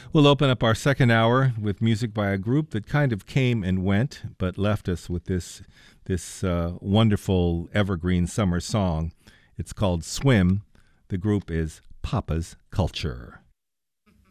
We'll open up our second hour with music by a group that kind of came and went, but left us with this wonderful evergreen summer song. It's called Swim. The group is Papa's Culture.